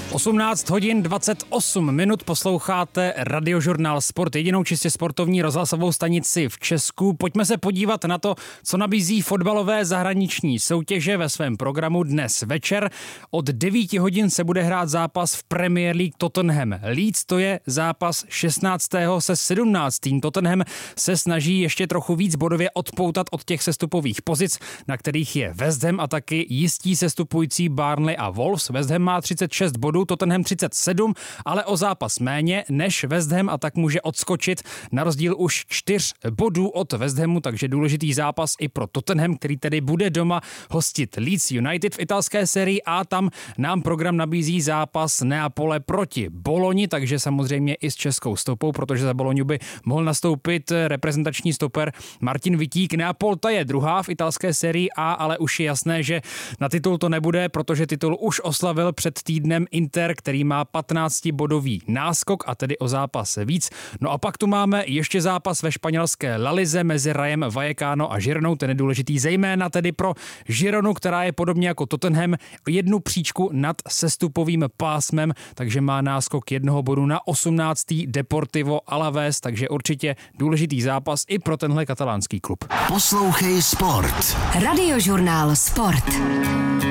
18 hodin 28 minut posloucháte Radiožurnál Sport, jedinou čistě sportovní rozhlasovou stanici v Česku. Pojďme se podívat na to, co nabízí fotbalové zahraniční soutěže ve svém programu dnes večer. Od 9 hodin se bude hrát zápas v Premier League Tottenham Leeds, to je zápas 16. se 17. Tottenham se snaží ještě trochu víc bodově odpoutat od těch sestupových pozic, na kterých je West Ham a taky jistí sestupující Burnley a Wolves. West Ham má 36 bodů, Tottenham 37, ale o zápas méně než West Ham a tak může odskočit na rozdíl už 4 bodů od West Hamu, takže důležitý zápas i pro Tottenham, který tedy bude doma hostit Leeds United v italské sérii A. Tam nám program nabízí zápas Neapole proti Boloni, takže samozřejmě i s českou stopou, protože za Boloniu by mohl nastoupit reprezentační stoper Martin Vitík. Neapolta je druhá v italské sérii A, ale už je jasné, že na titul to nebude, protože titul už oslavil před týdnem Inter, který má 15-bodový náskok a tedy o zápas víc. No a pak tu máme ještě zápas ve španělské La Lize mezi Rayem Vallecano a Gironou. Ten je důležitý zejména tedy pro Gironu, která je podobně jako Tottenham jednu příčku nad sestupovým pásmem, takže má náskok 1 bodu na 18. Deportivo Alavés, takže určitě důležitý zápas i pro tenhle katalánský klub. Poslouchej Sport. Radiožurnál Sport.